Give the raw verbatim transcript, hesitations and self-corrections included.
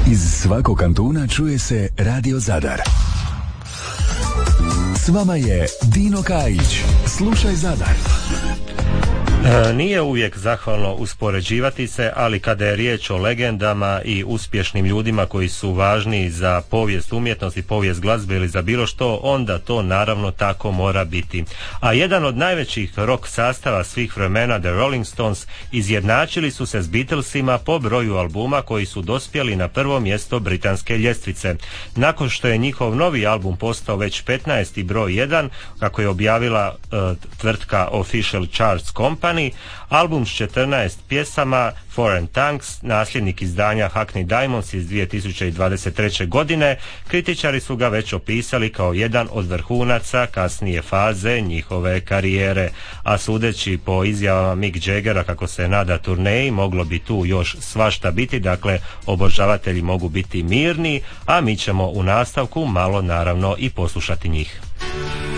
Iz svakog kantuna čuje se Radio Zadar. S vama je Dino Kajić. Slušaj Zadar. E, nije uvijek zahvalno uspoređivati se, ali kada je riječ o legendama i uspješnim ljudima koji su važni za povijest umjetnosti, povijest glazbe ili za bilo što, onda to naravno tako mora biti. A jedan od najvećih rock sastava svih vremena, The Rolling Stones, izjednačili su se s Beatlesima po broju albuma koji su dospjeli na prvo mjesto britanske ljestvice. Nakon što je njihov novi album postao već petnaesti broj jedan, kako je objavila uh, tvrtka Official Charts Company, album s četrnaest pjesama, Foreign Tongues, nasljednik izdanja Hackney Diamonds iz dvije tisuće dvadeset treće. godine, kritičari su ga već opisali kao jedan od vrhunaca kasnije faze njihove karijere, a sudeći po izjavama Mick Jaggera kako se nada turneji, moglo bi tu još svašta biti, dakle obožavatelji mogu biti mirni, a mi ćemo u nastavku malo naravno i poslušati njih.